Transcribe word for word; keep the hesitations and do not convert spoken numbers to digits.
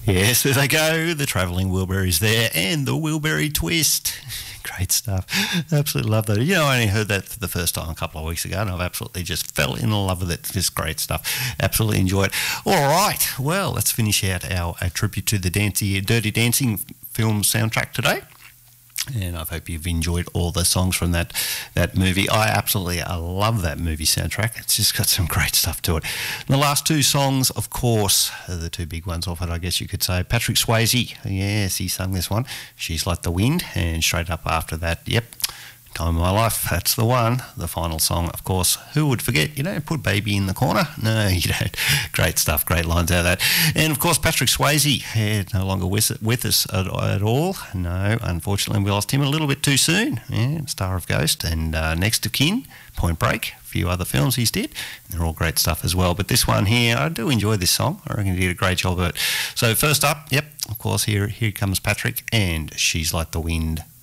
Yes, there they go. The Travelling Wilburys there and the Wilbury Twist. Great stuff. Absolutely love that. You know, I only heard that for the first time a couple of weeks ago and I've absolutely just fell in love with it. Just great stuff. Absolutely enjoy it. All right. Well, let's finish out our, our tribute to the Dancy, Dirty Dancing film soundtrack today. And I hope you've enjoyed all the songs from that that movie. I absolutely I love that movie soundtrack. It's just got some great stuff to it. And the last two songs, of course, are the two big ones off it, I guess you could say. Patrick Swayze, yes, he sung this one. She's Like the Wind. And straight up after that, yep, Time of My Life, that's the one. The final song, of course. Who would forget? You don't put Baby in the corner. No, you don't. Great stuff, great lines out of that. And, of course, Patrick Swayze, yeah, no longer with, with us at, at all. No, unfortunately, we lost him a little bit too soon. Yeah, star of Ghost and uh, Next of Kin, Point Break, a few other films he's did. They're all great stuff as well. But this one here, I do enjoy this song. I reckon he did a great job of it. So, first up, yep, of course, here, here comes Patrick and She's Like the Wind.